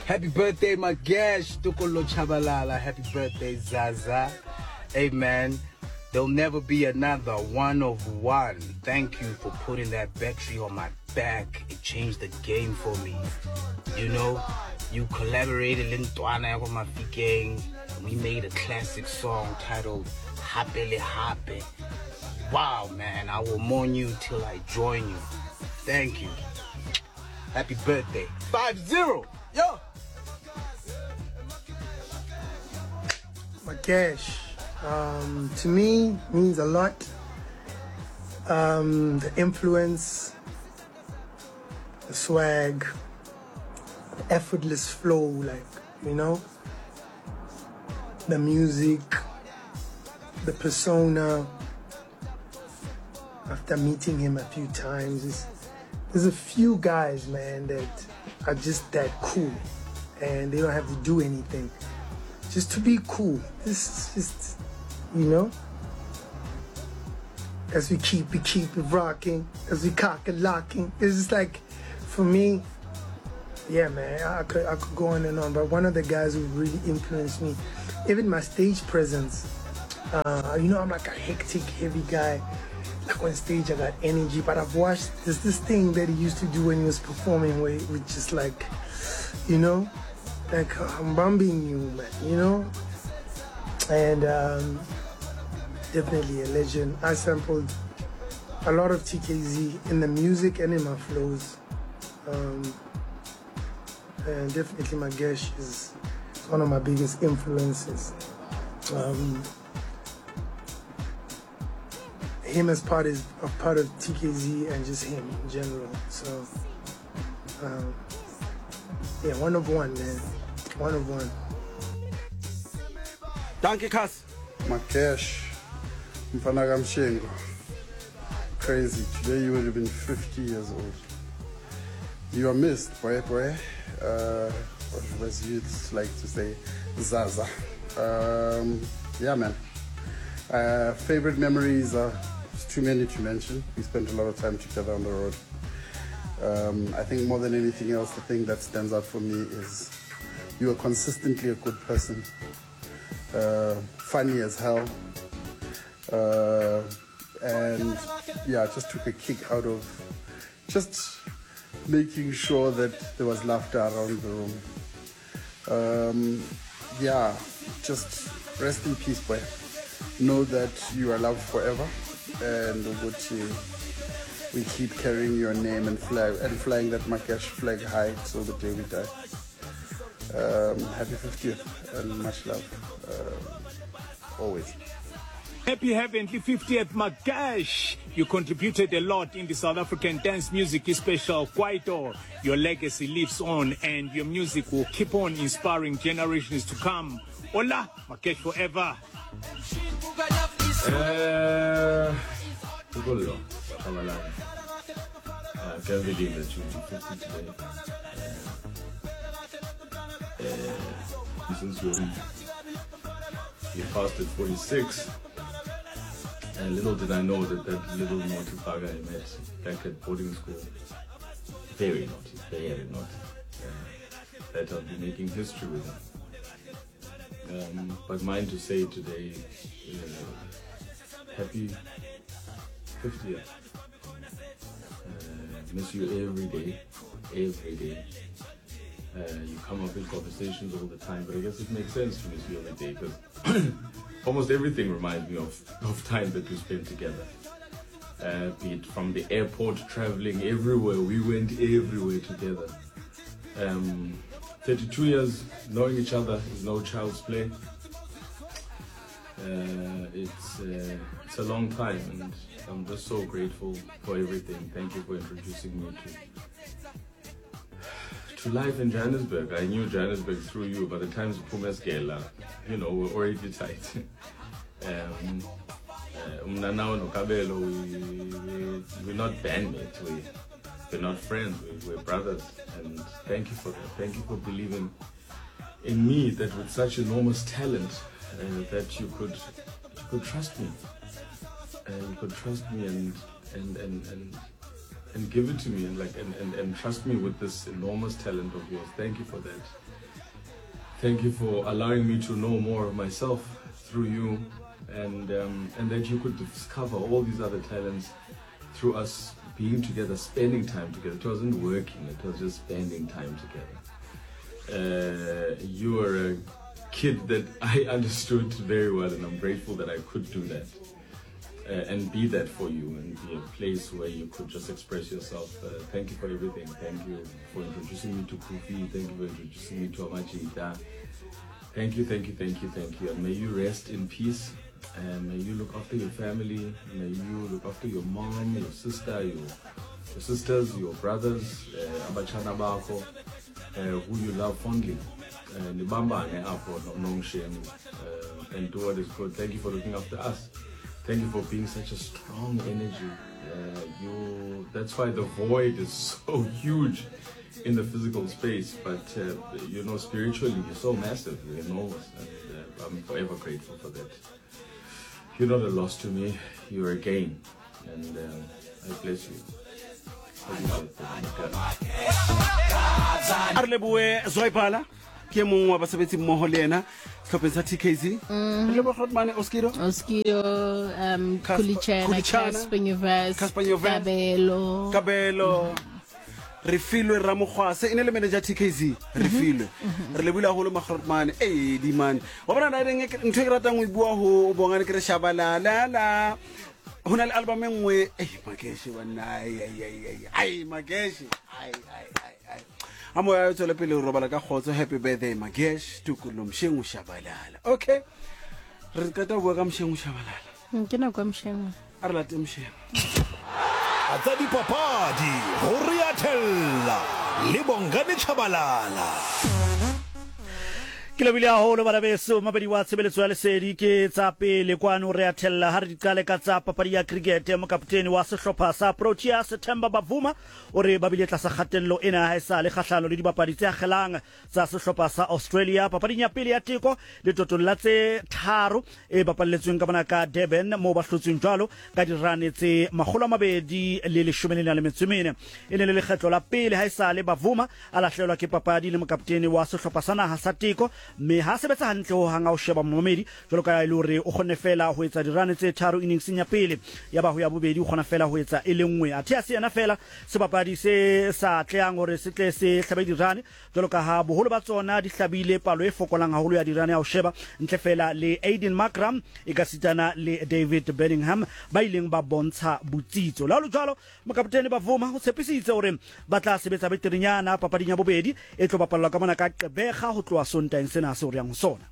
Happy birthday, my guest, Tukolo Chabalala. Happy birthday, Zaza. Hey, man, there'll never be another one of one. Thank you for putting that battery on my back. It changed the game for me. You know, you collaborated in Ntwana with my gang. We made a classic song titled Happily Happy. Wow, man, I will mourn you till I join you. Thank you. Happy birthday. 5-0. Yo. Makesh, to me, means a lot. The influence, the swag, the effortless flow, like, you know, the music, the persona. After meeting him a few times, there's a few guys, man, that are just that cool, and they don't have to do anything just to be cool. This is just, you know, as we keep it rocking, as we cock and locking. It's just like, for me, yeah, man, I could go on and on, but one of the guys who really influenced me, even my stage presence, you know, I'm like a hectic, heavy guy. Like on stage I got energy, but I've watched this thing that he used to do when he was performing, where he would just like, you know, like, I'm bumping you, man, you know. And definitely a legend. I sampled a lot of TKZ in the music and in my flows, and definitely Makesh is one of my biggest influences. Him as part of TKZ and just him in general. So yeah, one of one, man. One of one. Danke, Kass. Makesh, Mfana Kamshengo. Crazy. Today you would have been 50 years old. You are missed, boy. Or as you'd like to say, Zaza. Yeah, man. Favorite memories are too many to mention. We spent a lot of time together on the road. I think more than anything else, the thing that stands out for me is you are consistently a good person, funny as hell, and yeah, just took a kick out of just making sure that there was laughter around the room. Yeah, just rest in peace, boy. Know that you are loved forever, and we keep carrying your name and flying that Makesh flag high till the day we die. Happy 50th and much love, always. Happy heavenly 50th, Makesh. You contributed a lot in the South African dance music, especially Kwaito. Your legacy lives on, and your music will keep on inspiring generations to come. Hola, Makesh forever. Tukolo Chabalala. I can't believe that you'll be 50 today. Since you passed at 46, and little did I know that little naughty bugger I met back at boarding school, very naughty, that I'll be making history with him. But mine to say today, happy 50th. Miss you every day. You come up in conversations all the time, but I guess it makes sense to miss you every day because almost everything reminds me of time that we spent together. Be it from the airport, traveling everywhere, we went everywhere together. 32 years knowing each other is no child's play. It's a long time, and I'm just so grateful for everything. Thank you for introducing me to life in Johannesburg. I knew Johannesburg through you. By the time Pumeskela, you know, we're already tight. Now no Kabelo, we're not bandmates. We're not friends. We're brothers. And thank you for that. Thank you for believing in me, that with such enormous talent, that you could trust me. You could trust me and give it to me and trust me with this enormous talent of yours. Thank you for that. Thank you for allowing me to know more of myself through you, and that you could discover all these other talents through us being together, spending time together. It wasn't working, it was just spending time together. You are a kid that I understood very well, and I'm grateful that I could do that and be that for you, and be a place where you could just express yourself. Thank you for everything. Thank you for introducing me to Kofi. Thank you for introducing me to Amajita. Thank you, thank you, thank you, thank you. And may you rest in peace. And may you look after your family. May you look after your mom, your sister, your sisters, your brothers, abachana bako, who you love fondly. And do what is good. Thank you for looking after us. Thank you for being such a strong energy. That's why the void is so huge in the physical space, but you know, spiritually you're so massive, you're enormous, and I'm forever grateful for that. You're not a loss to me, you're a gain, and I bless you. Arlebue Zoipala, Kiemu Wabasabeti Moholena, Slopensa TKZ, Lebohotman Oskido, Kulichana, Casper Cabello. Refilwe Ramokhwase in element ja TKZ refilwe re lebula holo magrotman di man wa bona na reng ntwe ke ratang go bua ho bongane ke re shabalala la hona le album engwe Mageshi bana ai Mageshi ai amo ya tsole pele robala ka khotso. Happy birthday Mageshi Tukulo Mshengu Shabalala. Okay, re kata bua ka Mshengu Shabalala ke na kwa Mshengu a re late Mshengu Atsa dipapadi ho Riatella le Bongane Chabalala. Ke lebile haholo bana beso mabedi wa tshebeletso ya lesedi ke tsa pele kwano Riatella ha re diqale ka tsa papadi ya cricket. Mokaptene wa sehlopha sa Proteas Themba Bavuma o re ba bile tlasa kgatello ena ha esa le kgahlano le dibapadi tse kgelang tsa sehlopha sa Australia. Papading ya pele ya teko le totolla tse tharo e bapalletsweng ka bana ka Durban mo ba hlotsweng jwalo ka dirane tse 214 e ne le lekgetlo la pele ha esa le Bavuma a lahlelwa ke papadi le mokaptene wa sehlopha sa naha sa teko. Me ha sebetsa hantle ho hanga o sheba momedi jwalo ka ile hore o kgonne fela ho etsa dirane tse tharo inningsing ya pele ya ba ho ya bobedi o kgona fela ho etsa e le nngwe. Athe a se yena fela sebapadi se sa tleang hore se tle se hlabe dirane jwalo ka ha boholo ba tsona di hlabile palo e fokolang haholo ya dirane ya o sheba ntle fela le Aiden Markram e ka sitana le David Bellingham ba ileng ba bontsha botsitso. La lo jwalo mokaptene Bavuma o tshepisitse hore ba tla sebetsa beterinyana papading ya bobedi e tlo bapallwa ka mona ka Qebega ho tloa Sontaga sena se o riang sona.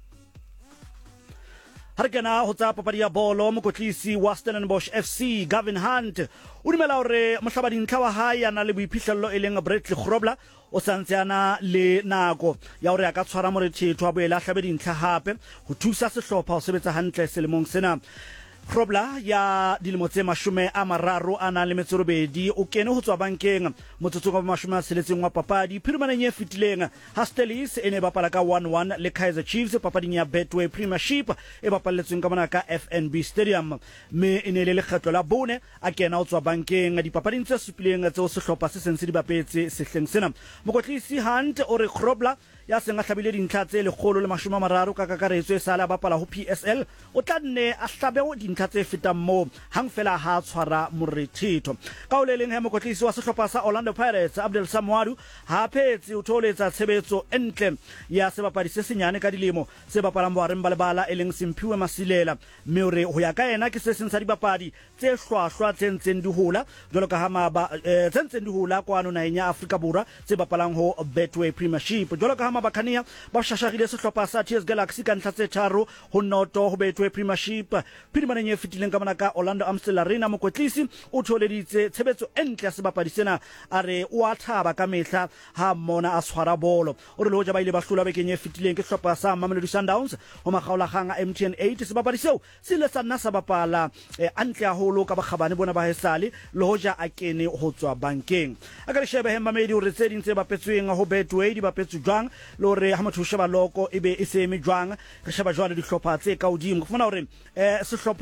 Ha re kena ho tsa papadi ya bolo mokotlisi wa Stellenbosch FC Gavin Hunt o dumela hore mohlabadi ntlha wa hae ana le boiphihlello e leng Bradley Grobler o santsana le nako ya hore a ka tshwara morethetho a boela hlabe dintlha hape ho thusa sehlopha ho sebetsa hantle selemong sena. Grobler ya dilemo tse 30 ana le metsorobedi o kene ho tswa bankeng motsotsong wa 16 wa papadi phirimaneng e fitileng ha Stellies ene bapala ka 1-1 le Kaizer Chiefs papading ya Betway Premiership e bapalletsweng ka mona ka FNB Stadium me ene le lekgetlo la bone a kena ho tswa bankeng dipapading tse supileng tse o sehlopha se sentse di bapetse sehleng sena. Mokotlisi Hunt o re Grobler ya senga hlabile dintlha tse 130 ka kakaretso e sala bapala ho PSL o tla nne a hlabe dintlha tse fetang mo hang fela ha tshwara morethetho ka o leleng he mokotlisi wa sehlopha sa Orlando Pirates Abdel Samwadu ha phetsi o tholetsa tshebetso entle ya sebapadi se senyane ka dilemo se bapalang boareng ba lebala e leng Simphiwe Masilela mme ore ho ya ka yena ke se seng sa dibapadi tse hlwahlwa tse ntseng di hola jwalo ka ha tse ntseng di hola kwano naheng ya Afrika Borwa tse bapalang ho Betway Premiership jwalo ka ha Bakania ba shashagile sehlopha sa TS Galaxy ka ntlha tse tharo ho noto ho Betway Premiership phirimaneng e fitileng ka mona ka Orlando Amstel Arena. Mokotlisi o tholeditse tshebetso entle ya sebapadi sena a re o a thaba ka mehla ha mona a tshwara bolo o re le hoja ba ile ba hlola bekeng e fitileng ke sehlopha sa Mamelodi Sundowns ho makgaolakgang a MTN 8 sebapadi seo se le sa nna sa bapala antle haholo ka bakgabane bona ba hesale le hoja a kene ho tswa bankeng a ka le shebe he mamedi o re tse ding tse bapetsweng ho Betway di bapetswe jwang lore ha motho sheba loko ebe e se me jwang re sheba jwale dihlopha tse ka hodimo go fana hore sehlopha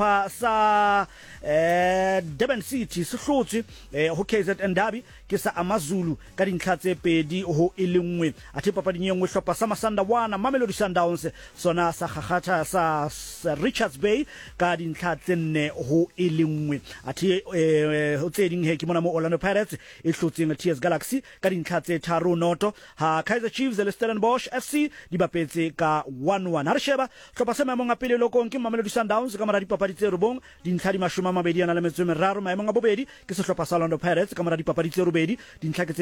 sehlopha sa Durban City se hlotswe ho KZN Derby ke sa Amazulu ka dintlha tse 2-1 athe papading e nngwe hlopha sa Masanda Wana Mamelodi Sundowns sona sa gagata sa Richards Bay ka dintlha tse 4-1 athe ho tse ding he ke mona mo Orlando Pirates e hlotseng TS Galaxy ka dintlha tse 3-0 ha Kaizer Chiefs le Stellenbosch FC di bapetse ka 1-1 ha re sheba hlopha se maemong a pele lokong ke Mamelodi Sundowns ka mora dipapadi tse robong dintlha di 23 maemong a bobedi ke sehlopha sa Orlando Pirates ka mora dipapadi tse robedi dintlha ke tse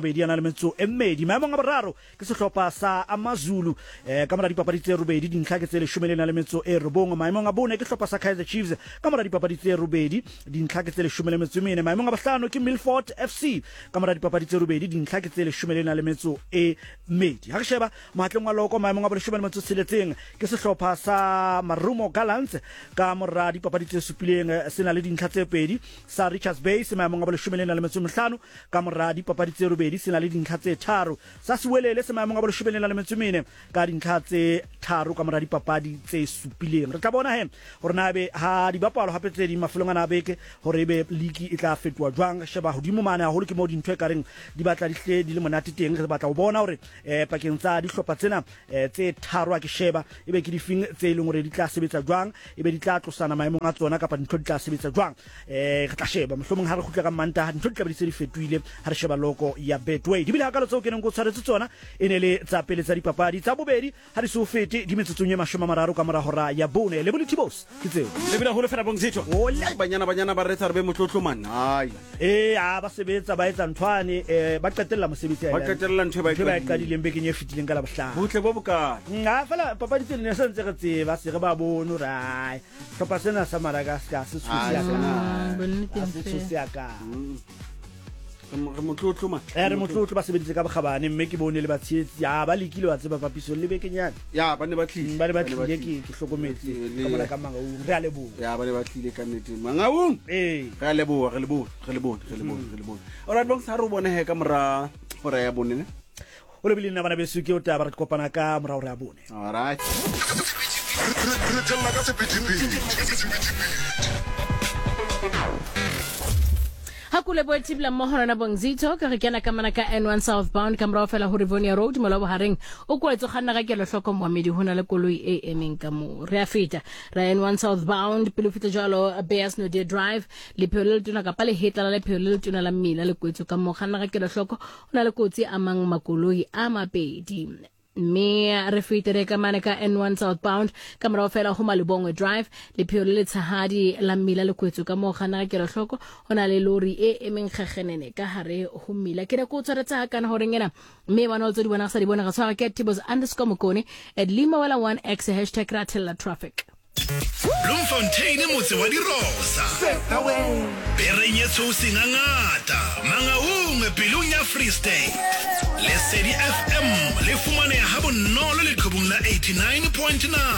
22 maemong a boraro ke sehlopha sa Amazulu ka mora dipapadi tse robedi dintlha ke tse 19 maemong a bone ke sehlopha sa Kaizer Chiefs ka mora dipapadi tse robedi dintlha ke tse 14 maemong a bohlano ke Milford FC ka mora dipapadi tse robedi dintlha ke tse 12 ha re sheba mahatleng wa loko maemong a 16 ke sehlopha sa Marumo Gallants ka mora dipapadi tse supileng sena le dintlha tse pedi sa Richards Bay se maemong a 15 ka mora dipapadi tse robedi sena le dintlha tse 3 sa Siwelele se maemong a 14 ka dintlha tse 3 ka mora dipapadi tse supileng re tla bona he hore na be ha di bapalo hape tse di mafelong ana beke hore be league e tla fetwa jwang sheba hodimo mane ha holo ke mo dintwe ka reng di batla di hle di le monate teng re batla ho bona hore pakeng tsa dihlopha tsena tse 3 a ke sheba ebe ke di fing tse ileng hore di tla sebetsa jwang ebe di tla tlosana maemong a tsona kapa dintho di tla sebetsa jwang re tla sheba mohlomong ha re khutla ka Mantaha dintho di tla be di se di fetoile ha re sheba loko ya Betway di bile ha ka lotso ke neng go tshwaretse tsona ene le tsa pele tsa dipapadi tsa bobedi ha di so fete di metsotsong ye 30 ka mora hora ya bone le bolitibos ke tseo le bile ho le fela bongzitho ola banyana ba retsa re be motlotlo man hai ba sebetsa ba etsa nthwane ba qetella mosebetsi ya ba qetella ntwe ba qadileng bekeng e fetileng ka la bohlano butle bo boka nga fela papadi tse ne sentse re tseba se re ba bono rai tlhopha sena sa Madagascar se tshutsi ya ka re motlotlo man re motlotlo ba sebeditse ka bogabane mme ke bone le batshetsi ya ba lekile wa tseba papiso le bekenyana ya ba ne ba tlile ke hlokometse ka mona ka Mangaung re a leboha ya ba ne ba tlile ka nnete Mangaung re a leboha ora bong sa re bone he ka mora hora ya bone o le bileng na bana besu ke o taba re kopana ka mora hora ya bone alright Hakule boy tibla mohona na bongzito ka re kena ka mana ka N1 southbound ka mra fela ho Rivonia Road mola bohareng o kwetso kganna ka kelo hloko Mohamedi hona le koloi e emeng ka mo re a feta ra N1 southbound pele feta jalo Bears no de drive le pele tuna ka pale hitla le pele tuna la mmila le kwetso ka mo kganna ka kelo hloko hona le kotsi amang makoloi a mapedi me re fete ka mana ka N1 southbound ka mra fela ho Malibongwe drive le pele le tsahadi la mmila le kwetso ka mo khana ke re hloko hona le lori e emeng khaggenene ka hare ho mmila ke re go tshwaretsa kana hore ngena me bana o tso di bona sa di bona ga tshwara ke @tibos_mokone @limawala1x #ratella traffic Bloemfontein motse wa dirosa Berenye tsosi ngata Mangaung pelong ya Free State Lesedi FM le fumane ha bonolo le qhubung la 89.9